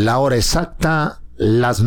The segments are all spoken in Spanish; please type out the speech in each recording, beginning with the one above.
La hora exacta, las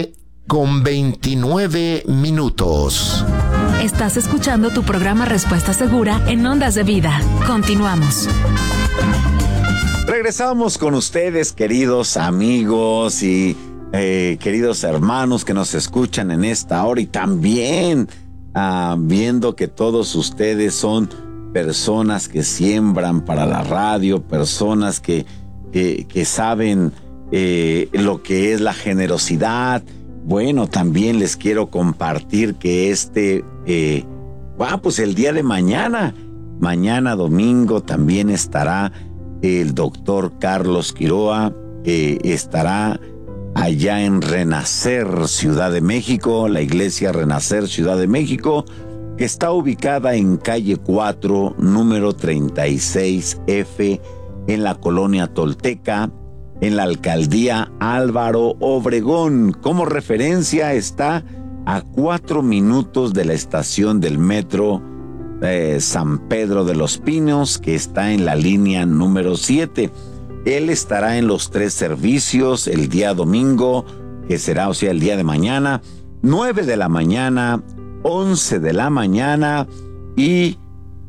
9:29. Estás escuchando tu programa Respuesta Segura en Ondas de Vida. Continuamos. Regresamos con ustedes, queridos amigos y queridos hermanos que nos escuchan en esta hora, y también viendo que todos ustedes son personas que siembran para la radio, personas que saben lo que es la generosidad. Bueno, también les quiero compartir que pues el día de mañana domingo, también estará el doctor Carlos Quiroa, estará allá en Renacer, Ciudad de México, la iglesia Renacer, Ciudad de México, que está ubicada en calle 4, número 36F, en la colonia Tolteca, en la alcaldía Álvaro Obregón. Como referencia, está a 4 minutos de la estación del metro San Pedro de los Pinos, que está en la línea número 7. Él estará en los 3 servicios el día domingo, que será, el día de mañana, 9 de la mañana, 11 de la mañana y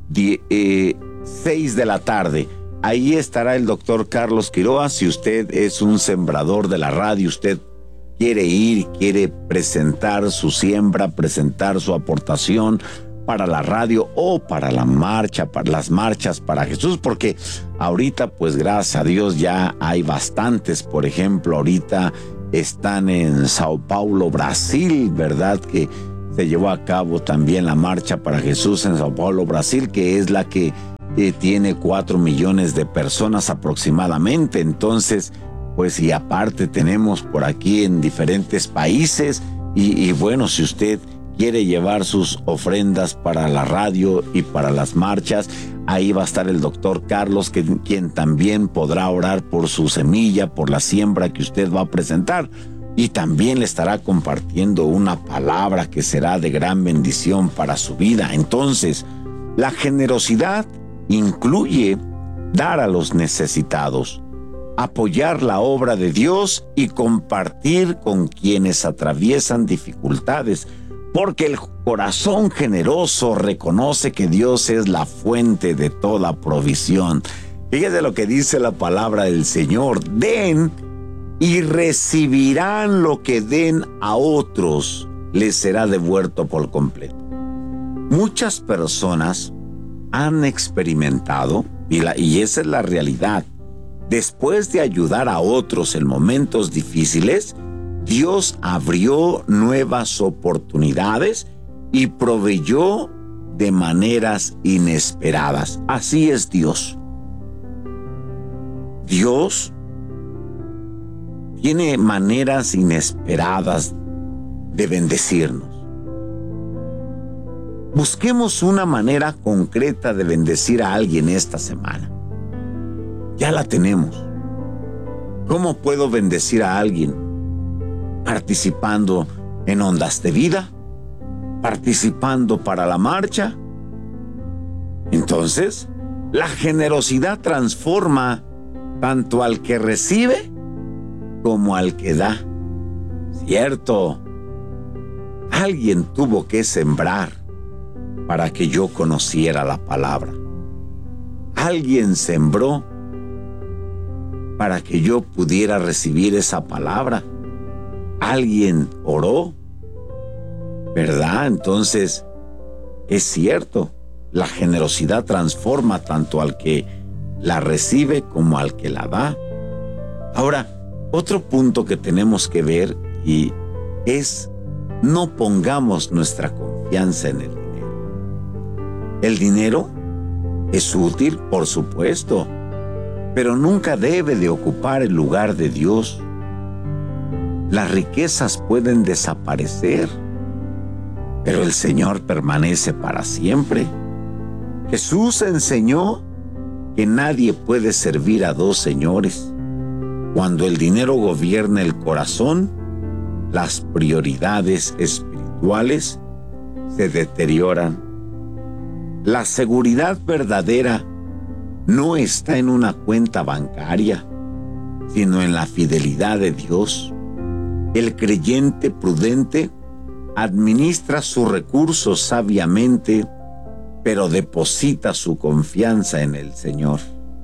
6 de la tarde. Ahí estará el doctor Carlos Quiroa. Si usted es un sembrador de la radio, usted quiere ir, quiere presentar su siembra, presentar su aportación para la radio o para la marcha, para las marchas para Jesús, porque ahorita, pues gracias a Dios, ya hay bastantes. Por ejemplo, ahorita están en Sao Paulo, Brasil, ¿verdad? Que se llevó a cabo también la marcha para Jesús en Sao Paulo, Brasil, que es la que tiene 4 millones de personas aproximadamente. Entonces, pues, y aparte tenemos por aquí en diferentes países, y bueno, si usted quiere llevar sus ofrendas para la radio y para las marchas, ahí va a estar el doctor Carlos, quien también podrá orar por su semilla, por la siembra que usted va a presentar, y también le estará compartiendo una palabra que será de gran bendición para su vida. Entonces, la generosidad incluye dar a los necesitados, apoyar la obra de Dios y compartir con quienes atraviesan dificultades, porque el corazón generoso reconoce que Dios es la fuente de toda provisión. Fíjese lo que dice la palabra del Señor: den y recibirán lo que den a otros, les será devuelto por completo. Muchas personas han experimentado, y esa es la realidad, después de ayudar a otros en momentos difíciles, Dios abrió nuevas oportunidades y proveyó de maneras inesperadas. Así es Dios. Dios tiene maneras inesperadas de bendecirnos. Busquemos una manera concreta de bendecir a alguien esta semana. Ya la tenemos. ¿Cómo puedo bendecir a alguien? Participando en Ondas de Vida, participando para la marcha. Entonces, la generosidad transforma tanto al que recibe como al que da. Cierto, alguien tuvo que sembrar para que yo conociera la palabra. Alguien sembró para que yo pudiera recibir esa palabra. Alguien oró, ¿verdad? Entonces, es cierto, la generosidad transforma tanto al que la recibe como al que la da. Ahora, otro punto que tenemos que ver y es: no pongamos nuestra confianza en el dinero. El dinero es útil, por supuesto, pero nunca debe de ocupar el lugar de Dios. Las riquezas pueden desaparecer, pero el Señor permanece para siempre. Jesús enseñó que nadie puede servir a 2 señores. Cuando el dinero gobierna el corazón, las prioridades espirituales se deterioran. La seguridad verdadera no está en una cuenta bancaria. sino en la fidelidad de Dios. El creyente prudente administra sus recursos sabiamente, pero deposita su confianza en el Señor.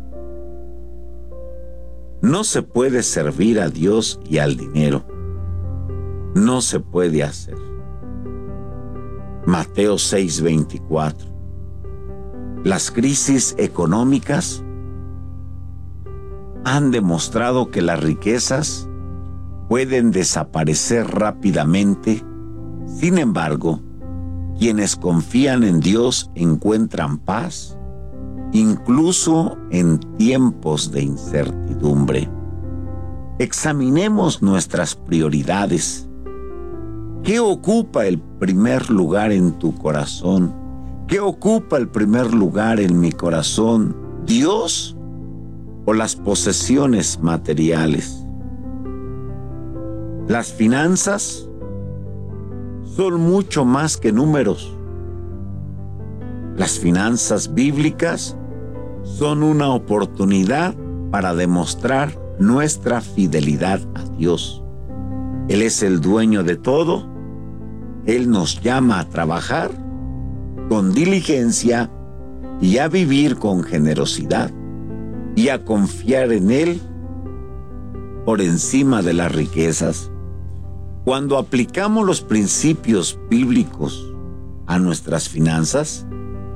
No se puede servir a Dios y al dinero. No se puede hacer. Mateo 6:24. Las crisis económicas han demostrado que las riquezas pueden desaparecer rápidamente. Sin embargo, quienes confían en Dios encuentran paz, incluso en tiempos de incertidumbre. Examinemos nuestras prioridades. ¿Qué ocupa el primer lugar en tu corazón? ¿Qué ocupa el primer lugar en mi corazón? ¿Dios o las posesiones materiales? Las finanzas son mucho más que números. Las finanzas bíblicas son una oportunidad para demostrar nuestra fidelidad a Dios. Él es el dueño de todo. Él nos llama a trabajar con diligencia y a vivir con generosidad y a confiar en Él por encima de las riquezas. Cuando aplicamos los principios bíblicos a nuestras finanzas,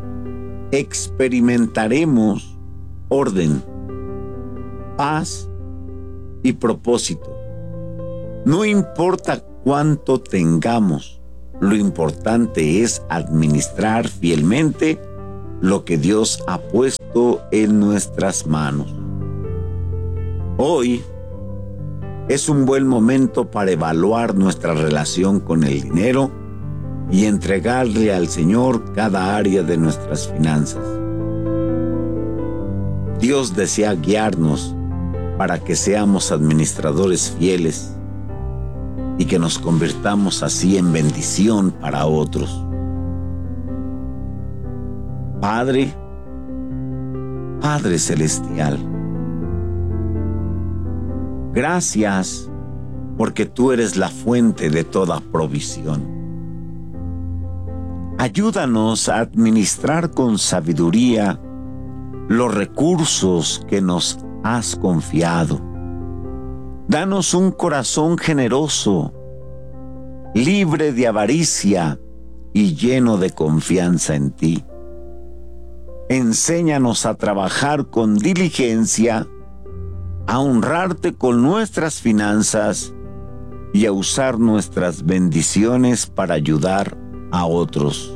experimentaremos orden, paz y propósito. No importa cuánto tengamos, lo importante es administrar fielmente lo que Dios ha puesto en nuestras manos. Hoy es un buen momento para evaluar nuestra relación con el dinero y entregarle al Señor cada área de nuestras finanzas. Dios desea guiarnos para que seamos administradores fieles y que nos convirtamos así en bendición para otros. Padre Celestial, gracias porque tú eres la fuente de toda provisión. Ayúdanos a administrar con sabiduría los recursos que nos has confiado. Danos un corazón generoso, libre de avaricia y lleno de confianza en ti. Enséñanos a trabajar con diligencia, a honrarte con nuestras finanzas y a usar nuestras bendiciones para ayudar a otros.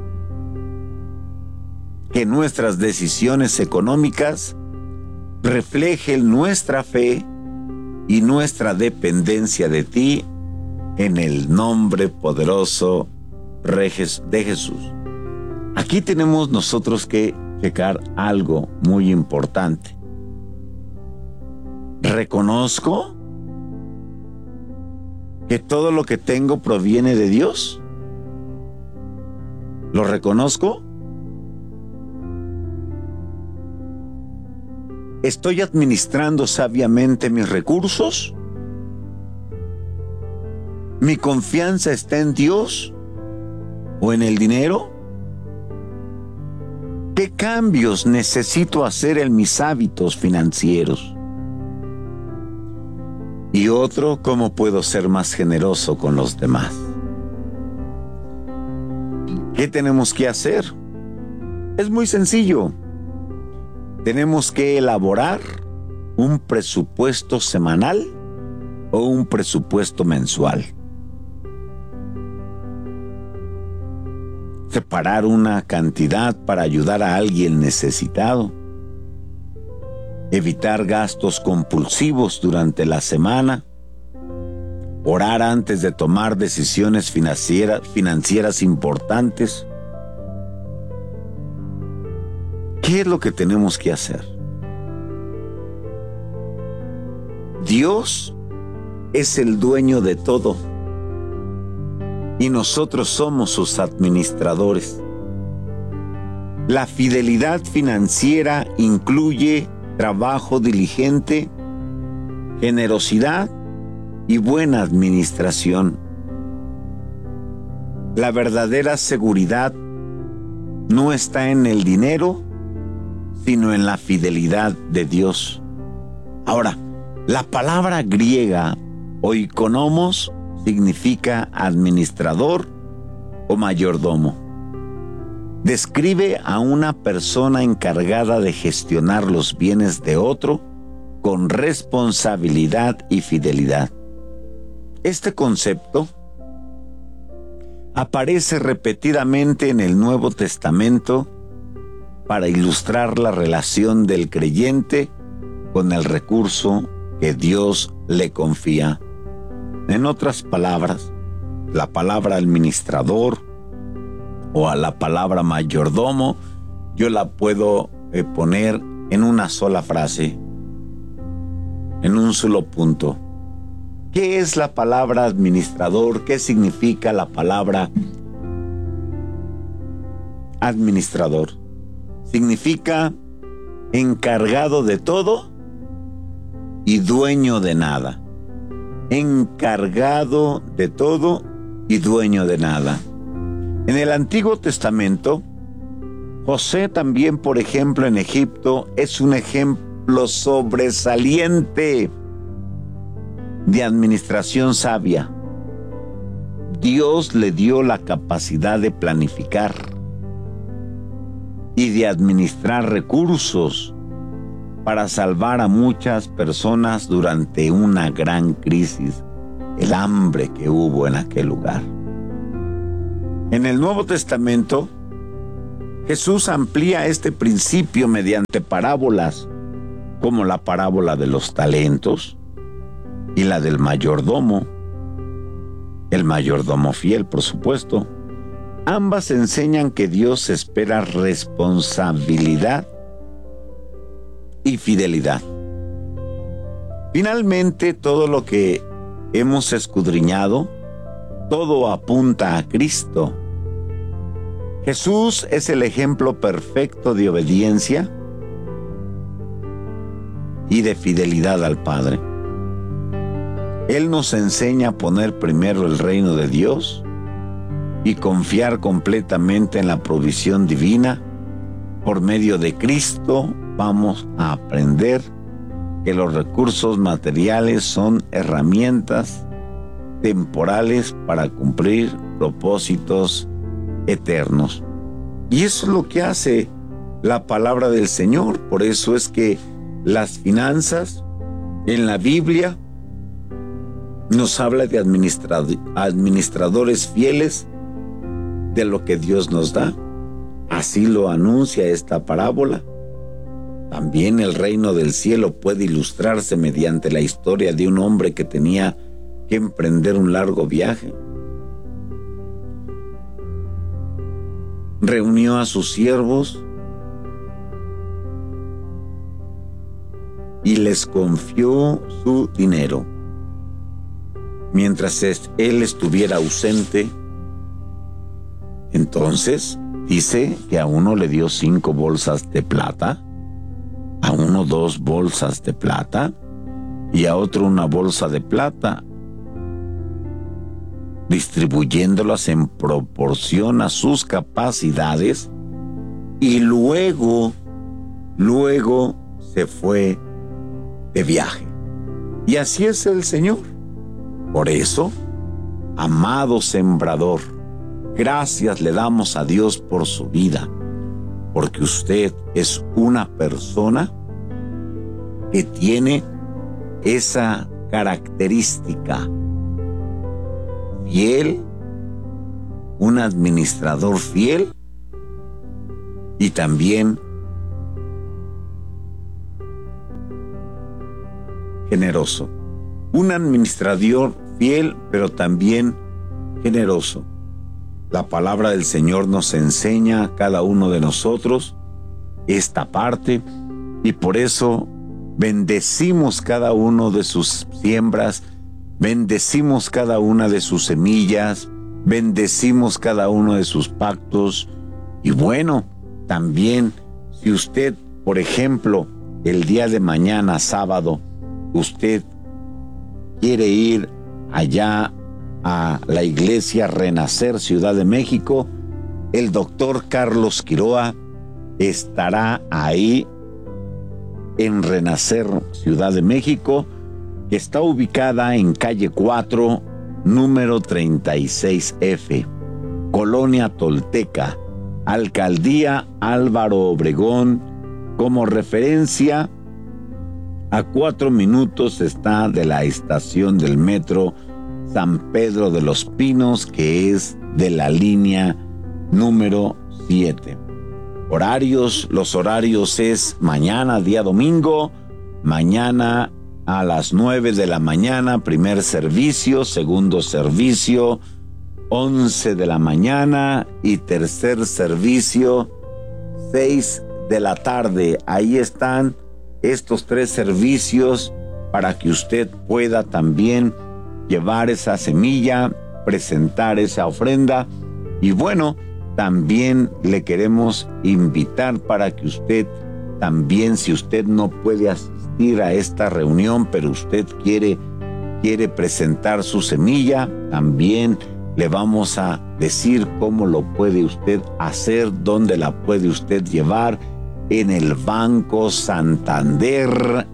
Que nuestras decisiones económicas reflejen nuestra fe y nuestra dependencia de ti, en el nombre poderoso de Jesús. Aquí tenemos nosotros que checar algo muy importante. ¿Reconozco que todo lo que tengo proviene de Dios? ¿Lo reconozco? ¿Estoy administrando sabiamente mis recursos? ¿Mi confianza está en Dios o en el dinero? ¿Qué cambios necesito hacer en mis hábitos financieros? Y otro, ¿cómo puedo ser más generoso con los demás? ¿Qué tenemos que hacer? Es muy sencillo. Tenemos que elaborar un presupuesto semanal o un presupuesto mensual. Separar una cantidad para ayudar a alguien necesitado. Evitar gastos compulsivos durante la semana. Orar antes de tomar decisiones financieras importantes. ¿Qué es lo que tenemos que hacer? Dios es el dueño de todo y nosotros somos sus administradores. La fidelidad financiera incluye trabajo diligente generosidad y buena administración. La verdadera seguridad no está en el dinero, sino en la fidelidad de Dios. Ahora, la palabra griega oikonomos significa administrador o mayordomo. Describe a una persona encargada de gestionar los bienes de otro con responsabilidad y fidelidad. Este concepto aparece repetidamente en el Nuevo Testamento para ilustrar la relación del creyente con el recurso que Dios le confía. En otras palabras, la palabra administrador o a la palabra mayordomo, yo la puedo poner en una sola frase, en un solo punto. ¿Qué es la palabra administrador? ¿Qué significa la palabra administrador? Significa encargado de todo y dueño de nada. Encargado de todo y dueño de nada. En el Antiguo Testamento, José también, por ejemplo, en Egipto, es un ejemplo sobresaliente de administración sabia. Dios le dio la capacidad de planificar y de administrar recursos para salvar a muchas personas durante una gran crisis, el hambre que hubo en aquel lugar. En el Nuevo Testamento, Jesús amplía este principio mediante parábolas, como la parábola de los talentos y la del mayordomo, el mayordomo fiel, por supuesto. Ambas enseñan que Dios espera responsabilidad y fidelidad. Finalmente, todo lo que hemos escudriñado, todo apunta a Cristo. Jesús es el ejemplo perfecto de obediencia y de fidelidad al Padre. Él nos enseña a poner primero el reino de Dios y confiar completamente en la provisión divina. Por medio de Cristo vamos a aprender que los recursos materiales son herramientas temporales para cumplir propósitos eternos. Y eso es lo que hace la palabra del Señor. Por eso es que las finanzas en la Biblia nos habla de administradores fieles de lo que Dios nos da. Así lo anuncia esta parábola. También el reino del cielo puede ilustrarse mediante la historia de un hombre que tenía que emprender un largo viaje. Reunió a sus siervos y les confió su dinero. Mientras él estuviera ausente, entonces dice que a uno le dio 5 bolsas de plata, a uno 2 bolsas de plata y a otro una bolsa de plata, distribuyéndolas en proporción a sus capacidades, y luego se fue de viaje. Y así es el Señor. Por eso, amado sembrador, gracias le damos a Dios por su vida, porque usted es una persona que tiene esa característica: fiel, un administrador fiel y también generoso. Un administrador fiel, pero también generoso. La palabra del Señor nos enseña a cada uno de nosotros esta parte, y por eso bendecimos cada uno de sus siembras, bendecimos cada una de sus semillas, bendecimos cada uno de sus pactos. Y bueno, también si usted, por ejemplo, el día de mañana, sábado, usted quiere ir allá a la iglesia Renacer Ciudad de México, el doctor Carlos Quiroa estará ahí en Renacer Ciudad de México, que está ubicada en calle 4, número 36F, Colonia Tolteca, Alcaldía Álvaro Obregón. Como referencia, a 4 minutos está de la estación del metro San Pedro de los Pinos, que es de la línea número 7. Los horarios es mañana, día domingo, mañana a las 9 de la mañana, primer servicio, segundo servicio, 11 de la mañana y tercer servicio, 6 de la tarde. Ahí están estos 3 servicios para que usted pueda también llevar esa semilla, presentar esa ofrenda. Y bueno, también le queremos invitar para que usted también, si usted no puede asistir a esta reunión, pero usted quiere presentar su semilla, también le vamos a decir cómo lo puede usted hacer, dónde la puede usted llevar. En el Banco Santander,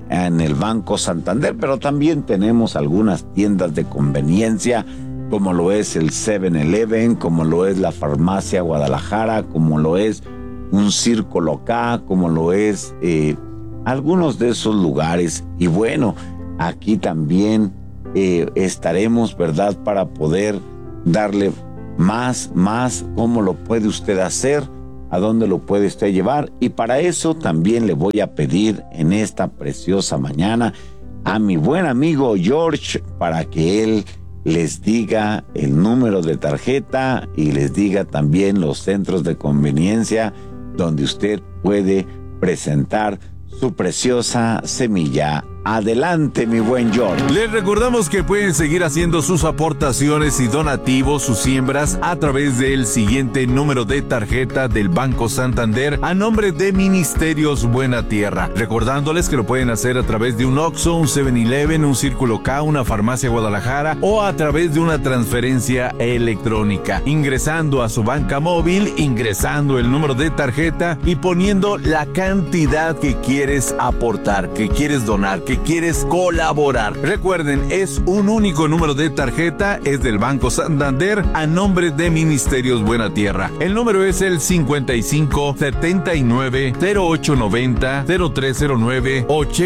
pero también tenemos algunas tiendas de conveniencia, como lo es el 7-Eleven, como lo es la Farmacia Guadalajara, como lo es un Círculo K, como lo es algunos de esos lugares. Y bueno, aquí también estaremos, ¿verdad?, para poder darle más, cómo lo puede usted hacer, a dónde lo puede usted llevar. Y para eso también le voy a pedir en esta preciosa mañana a mi buen amigo George para que él les diga el número de tarjeta y les diga también los centros de conveniencia donde usted puede presentar su preciosa semilla. Adelante, mi buen George. Les recordamos que pueden seguir haciendo sus aportaciones y donativos, sus siembras, a través del siguiente número de tarjeta del Banco Santander a nombre de Ministerios Buena Tierra. Recordándoles que lo pueden hacer a través de un Oxxo, un 7-Eleven, un Círculo K, una Farmacia Guadalajara o a través de una transferencia electrónica. Ingresando a su banca móvil, ingresando el número de tarjeta y poniendo la cantidad que quieres aportar, que quieres donar, que quieres colaborar. Recuerden, es un único número de tarjeta, es del Banco Santander a nombre de Ministerios Buena Tierra. El número es el 55 79 0890 0309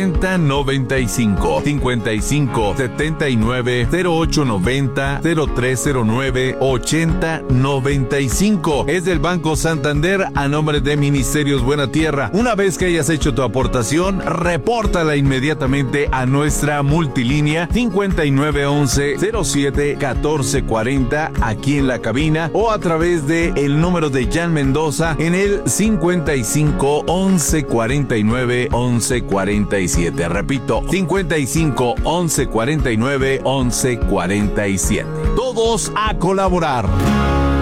8095. 55 79 0890 0309 8095. Es del Banco Santander a nombre de Ministerios Buena Tierra. Una vez que hayas hecho tu aportación, repórtala inmediatamente a nuestra multilínea 5911-07-1440 aquí en la cabina, o a través de el número de Jan Mendoza en el 55-1149-1147. Repito, 55-1149-1147. Todos a colaborar.